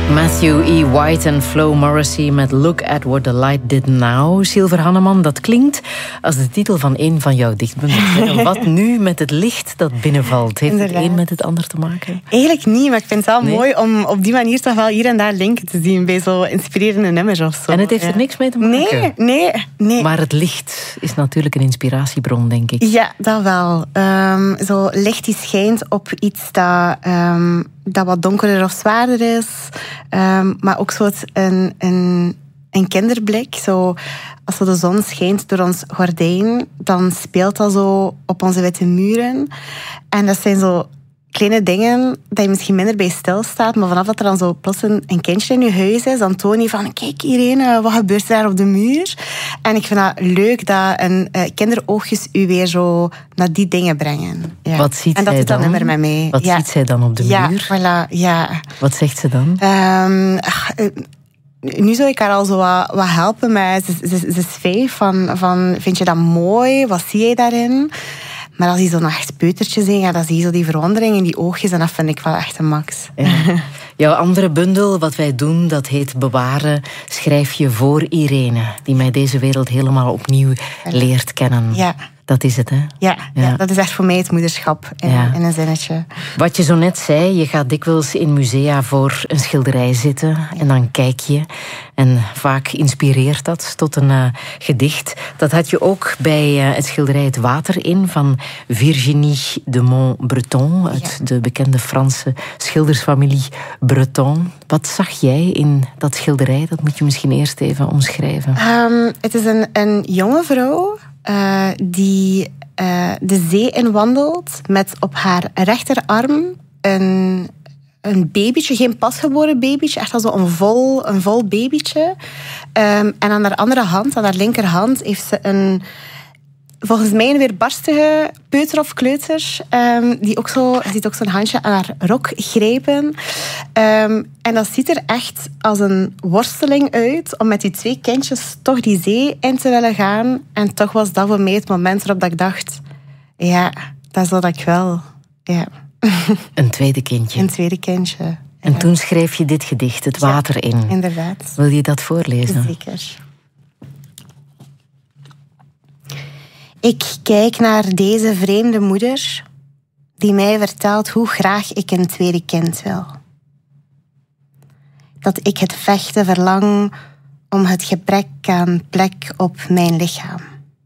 Matthew E. White en Flo Morrissey met Look at What the Light Did Now. Silver Hanneman, dat klinkt als de titel van een van jouw dichtbundels. Wat nu met het licht dat binnenvalt? Heeft het een met het ander te maken? Eigenlijk niet, maar ik vind het wel mooi om op die manier toch wel hier en daar linken te zien bij zo inspirerende nummers of zo. En het heeft er niks mee te maken? Nee. Maar het licht is natuurlijk een inspiratiebron, denk ik. Ja, dat wel. Zo licht die schijnt op iets dat wat donkerder of zwaarder is. Maar ook zo een kinderblik. Zo, als de zon schijnt door ons gordijn, dan speelt dat zo op onze witte muren. En dat zijn zo kleine dingen dat je misschien minder bij stilstaat, maar vanaf dat er dan zo plots een kindje in je huis is, dan toon je van, kijk Irene, wat gebeurt er daar op de muur? En ik vind dat leuk dat kinderoogjes u weer zo naar die dingen brengen. Ja. Wat ziet en dat zij doet dan dan? Nummer met mij. Wat ziet zij dan op de muur? Voilà, ja. Wat zegt ze dan? Nu zou ik haar al zo wat helpen met... Ze is 5, van vind je dat mooi? Wat zie jij daarin? Maar als die zo nog echt peutertjes zijn, dan zie je zo die verwondering in die oogjes en dat vind ik wel echt een max. Ja. Jouw andere bundel, Wat wij doen, dat heet Bewaren, schrijf je voor Irene, die mij deze wereld helemaal opnieuw leert kennen. Ja. Dat is het, hè? Ja, dat is echt voor mij het moederschap in een zinnetje. Wat je zo net zei, je gaat dikwijls in musea voor een schilderij zitten en dan kijk je. En vaak inspireert dat tot een gedicht. Dat had je ook bij het schilderij Het Water in van Virginie de Montbreton uit de bekende Franse schildersfamilie Breton. Wat zag jij in dat schilderij? Dat moet je misschien eerst even omschrijven. Het is een jonge vrouw die de zee inwandelt met op haar rechterarm een babytje, geen pasgeboren babytje, echt al zo een vol babytje. En aan haar andere hand, aan haar linkerhand, heeft ze volgens mij een weerbarstige peuter of kleuter, die ook zo, ziet ook zo'n handje aan haar rok grijpen. En dat ziet er echt als een worsteling uit om met die 2 kindjes toch die zee in te willen gaan. En toch was dat voor mij het moment waarop dat ik dacht, ja, dat is wat ik wil. Ja. Een tweede kindje. Een tweede kindje. En toen schreef je dit gedicht, Het Water in. Inderdaad. Wil je dat voorlezen? Zeker. Ik kijk naar deze vreemde moeder die mij vertelt hoe graag ik een tweede kind wil. Dat ik het vechten verlang om het gebrek aan plek op mijn lichaam.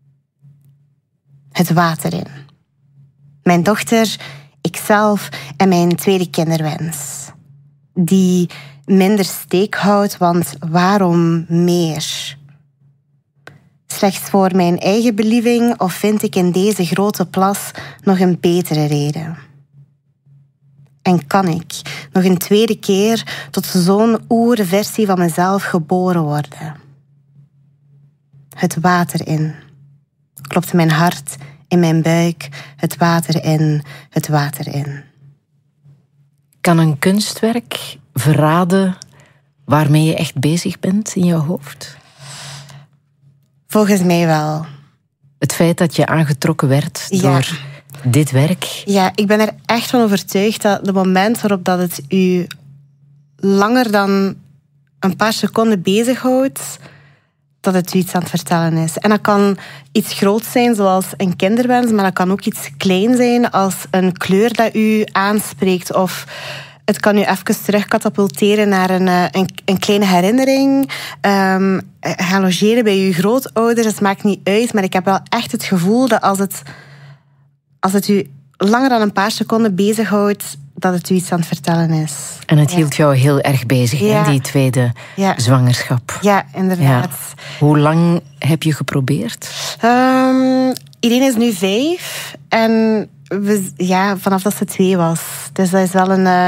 Het water in. Mijn dochter, ikzelf en mijn tweede kinderwens. Die minder steek houdt, want waarom meer? Slechts voor mijn eigen believing of vind ik in deze grote plas nog een betere reden? En kan ik nog een tweede keer tot zo'n oerversie van mezelf geboren worden? Het water in. Klopt mijn hart in mijn buik, het water in, het water in. Kan een kunstwerk verraden waarmee je echt bezig bent in jouw hoofd? Volgens mij wel. Het feit dat je aangetrokken werd door dit werk? Ja, ik ben er echt van overtuigd dat de moment waarop dat het u langer dan een paar seconden bezighoudt, dat het u iets aan het vertellen is. En dat kan iets groots zijn, zoals een kinderwens, maar dat kan ook iets klein zijn, als een kleur dat u aanspreekt. Of het kan u even terugkatapulteren naar een kleine herinnering. Gaan logeren bij uw grootouders, het maakt niet uit, maar ik heb wel echt het gevoel dat als het u langer dan een paar seconden bezighoudt, dat het u iets aan het vertellen is. En het hield jou heel erg bezig, hè, die tweede zwangerschap. Ja, inderdaad. Ja. Hoe lang heb je geprobeerd? Irene is nu 5 en vanaf dat ze 2 was. Dus dat is wel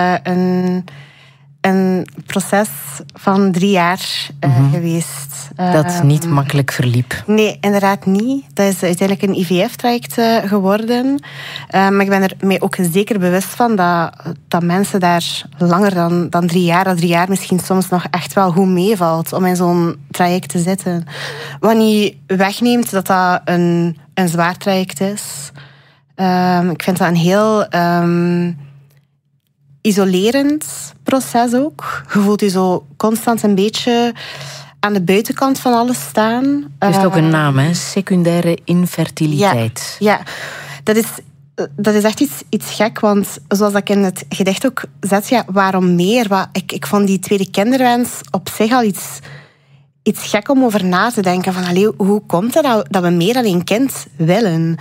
een proces van 3 jaar geweest. Dat niet makkelijk verliep. Nee, inderdaad niet. Dat is uiteindelijk een IVF-traject geworden. Maar ik ben er mij ook zeker bewust van dat mensen daar langer dan 3 jaar, dat 3 jaar misschien soms nog echt wel goed meevalt om in zo'n traject te zitten. Wat niet wegneemt dat een zwaar traject is. Ik vind dat een heel isolerend proces ook. Je voelt je zo constant een beetje aan de buitenkant van alles staan. Het is ook een naam, hè? Secundaire infertiliteit. Ja. Dat is echt iets gek, want zoals ik in het gedicht ook zet, waarom meer? Ik vond die tweede kinderwens op zich al iets gek om over na te denken. Van, hoe komt het dat we meer dan één kind willen?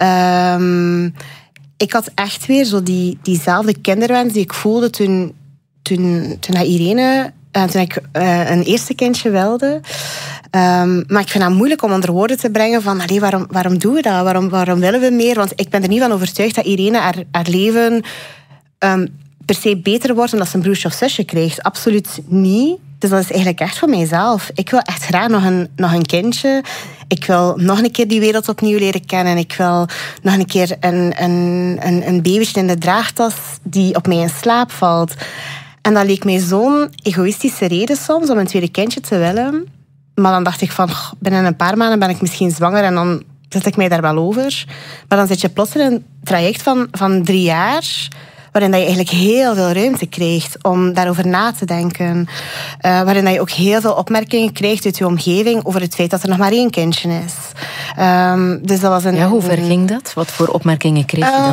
Ik had echt weer zo diezelfde kinderwens die ik voelde toen Irene... toen ik een eerste kindje wilde. Maar ik vind het moeilijk om onder woorden te brengen van... waarom doen we dat? Waarom willen we meer? Want ik ben er niet van overtuigd dat Irene haar leven... per se beter wordt omdat ze een broertje of zusje krijgt. Absoluut niet. Dus dat is eigenlijk echt voor mijzelf. Ik wil echt graag nog een kindje. Ik wil nog een keer die wereld opnieuw leren kennen. Ik wil nog een keer een babytje in de draagtas die op mij in slaap valt. En dat leek mij zo'n egoïstische reden soms om een tweede kindje te willen. Maar dan dacht ik van, binnen een paar maanden ben ik misschien zwanger en dan zet ik mij daar wel over. Maar dan zit je plots in een traject van 3 jaar... waarin dat je eigenlijk heel veel ruimte krijgt om daarover na te denken. Waarin dat je ook heel veel opmerkingen krijgt uit je omgeving over het feit dat er nog maar 1 kindje is. Dus dat was hoe ver ging dat? Wat voor opmerkingen kreeg je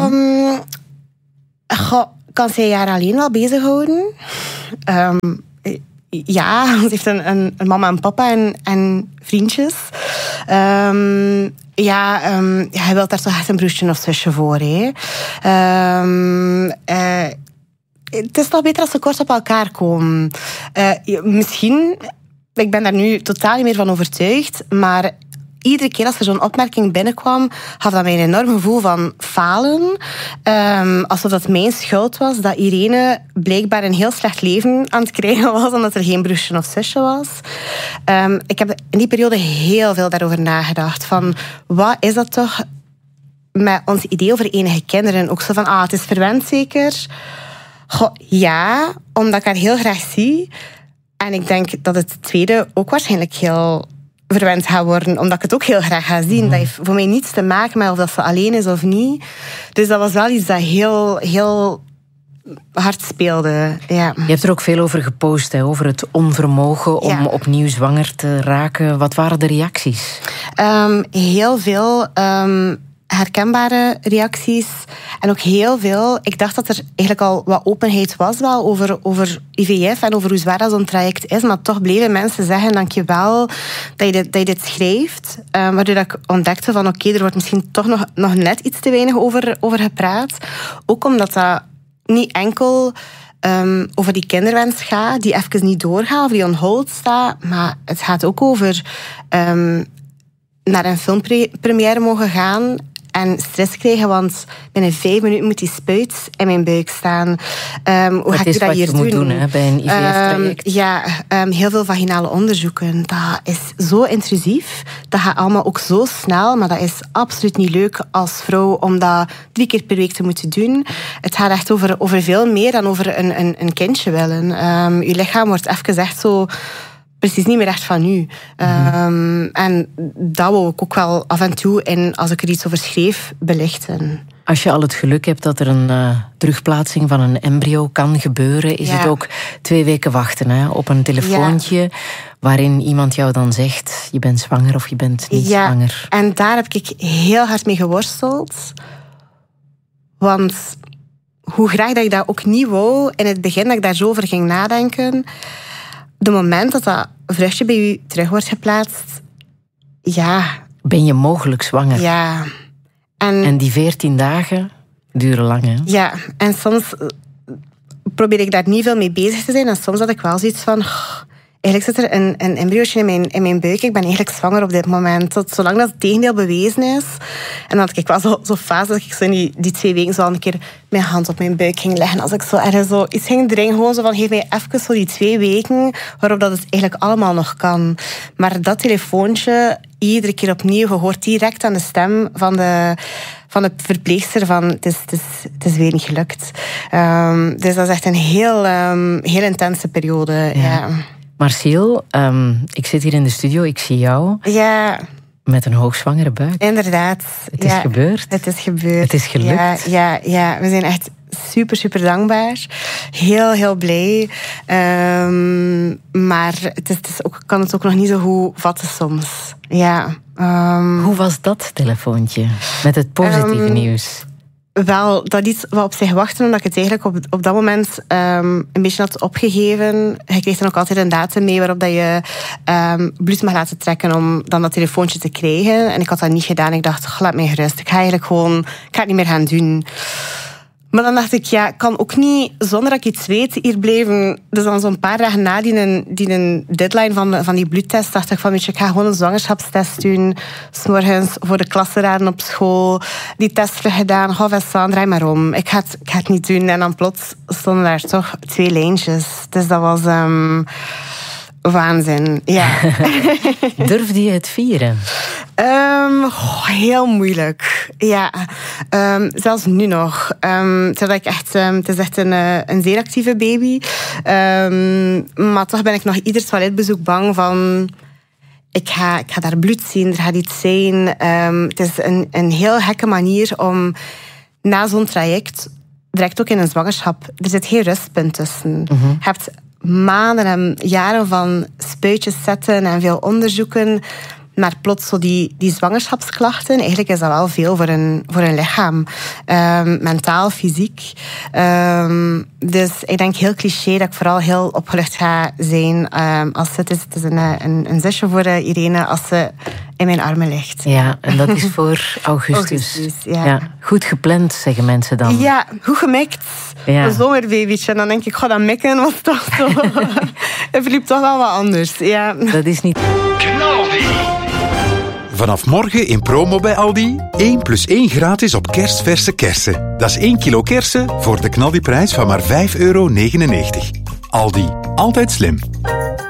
dan? Kan zij jaar alleen wel bezighouden? Ja, ze heeft een mama en papa en vriendjes. Hij wil daar toch echt een broertje of zusje voor. Het is toch beter als ze kort op elkaar komen. Misschien, ik ben daar nu totaal niet meer van overtuigd, maar iedere keer als er zo'n opmerking binnenkwam, gaf dat mij een enorm gevoel van falen. Alsof dat mijn schuld was dat Irene blijkbaar een heel slecht leven aan het krijgen was, omdat er geen broertje of zusje was. Ik heb in die periode heel veel daarover nagedacht. Van, wat is dat toch met ons idee over enige kinderen? Ook zo van, het is verwend zeker? Ja, omdat ik haar heel graag zie. En ik denk dat het tweede ook waarschijnlijk heel verwend gaat worden, omdat ik het ook heel graag ga zien. Dat heeft voor mij niets te maken met of dat ze alleen is of niet. Dus dat was wel iets dat heel, heel hard speelde. Ja. Je hebt er ook veel over gepost, hè, over het onvermogen om opnieuw zwanger te raken. Wat waren de reacties? Heel veel herkenbare reacties. En ook heel veel... Ik dacht dat er eigenlijk al wat openheid was wel over IVF en over hoe zwaar dat zo'n traject is. Maar toch bleven mensen zeggen, dankjewel dat je dit schrijft. Waardoor ik ontdekte van er wordt misschien toch nog net iets te weinig over gepraat. Ook omdat dat niet enkel over die kinderwens gaat, die even niet doorgaat, of die on hold staat. Maar het gaat ook over naar een filmpremière mogen gaan en stress krijgen, want binnen 5 minuten moet die spuit in mijn buik staan. Hoe ga ik dat hier doen? Hè, bij een IVF-traject. Heel veel vaginale onderzoeken. Dat is zo intrusief. Dat gaat allemaal ook zo snel, maar dat is absoluut niet leuk als vrouw om dat 3 keer per week te moeten doen. Het gaat echt over veel meer dan over een kindje willen. Je lichaam wordt even echt zo precies niet meer echt van u. En dat wou ik ook wel af en toe, als ik er iets over schreef, belichten. Als je al het geluk hebt dat er een terugplaatsing van een embryo kan gebeuren, is het ook 2 weken wachten, hè, op een telefoontje waarin iemand jou dan zegt, je bent zwanger of je bent niet zwanger. En daar heb ik heel hard mee geworsteld. Want hoe graag dat ik dat ook niet wou, in het begin dat ik daar zo over ging nadenken, de moment dat vruchtje bij u terug wordt geplaatst, ben je mogelijk zwanger? Ja. En die 14 dagen duren lang, hè? Ja, en soms probeer ik daar niet veel mee bezig te zijn. En soms had ik wel zoiets van, eigenlijk zit er een embryootje in mijn buik. Ik ben eigenlijk zwanger op dit moment. Zolang dat het tegendeel bewezen is. En dan had ik wel zo'n fase dat ik zo in die 2 weken zo een keer mijn hand op mijn buik ging leggen. Als ik zo ergens zo iets ging dringen, gewoon zo van, geef mij even zo die 2 weken waarop dat het eigenlijk allemaal nog kan. Maar dat telefoontje, iedere keer opnieuw, je hoort direct aan de stem van de verpleegster van, het is weer niet gelukt. Dus dat is echt een heel intense periode. Ja. Marcel, ik zit hier in de studio, ik zie jou. Ja. Met een hoogzwangere buik. Inderdaad. Het is gebeurd. Het is gebeurd. Het is gelukt. Ja. We zijn echt super, super dankbaar. Heel, heel blij. Maar kan het ook nog niet zo goed vatten soms. Ja. Hoe was dat telefoontje met het positieve nieuws? Wel, dat iets wat op zich wachten, omdat ik het eigenlijk op dat moment een beetje had opgegeven. Je kreeg dan ook altijd een datum mee waarop dat je bloed mag laten trekken om dan dat telefoontje te krijgen. En ik had dat niet gedaan. Ik dacht, laat mij gerust. Ik ga het niet meer gaan doen. Maar dan dacht ik, ik kan ook niet, zonder dat ik iets weet, hier blijven. Dus dan zo'n paar dagen na die deadline van die bloedtest, dacht ik van, ik ga gewoon een zwangerschapstest doen. 's Morgens voor de klassenraden op school. Die test gedaan. Vincent, draai maar om. Ik ga het niet doen. En dan plots stonden daar toch 2 lijntjes. Dus dat was waanzin. Ja. Durfde je het vieren? Heel moeilijk. Ja. Zelfs nu nog. Het is echt een zeer actieve baby. Maar toch ben ik nog ieder toiletbezoek bang van... Ik ga daar bloed zien, er gaat iets zijn. Het is een heel gekke manier om na zo'n traject, direct ook in een zwangerschap, er zit geen rustpunt tussen. Mm-hmm. Je hebt maanden en jaren van spuitjes zetten en veel onderzoeken. Maar plots zo die zwangerschapsklachten, eigenlijk is dat wel veel voor een lichaam. Mentaal, fysiek. Dus ik denk heel cliché dat ik vooral heel opgelucht ga zijn. Het is een zusje voor Irene als ze in mijn armen ligt. Ja, en dat is voor augustus. Ja. Goed gepland, zeggen mensen dan. Ja, goed gemikt. Ja. Een zomerbabytje. En dan denk ik, dat mikken was toch zo... Het verliep toch wel wat anders. Ja. Dat is niet... Vanaf morgen in promo bij Aldi. 1+1 gratis op kerstverse kersen. Dat is 1 kilo kersen voor de knaldiprijs van maar €5,99. Aldi, altijd slim.